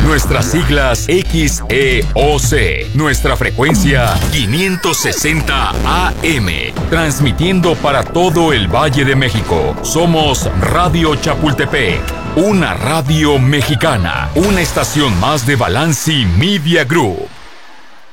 Nuestras siglas XEOC. Nuestra frecuencia 560 AM. Transmitiendo para todo el Valle de México. Somos Radio Chapultepec. Una radio mexicana. Una estación más de Balanci Media Group.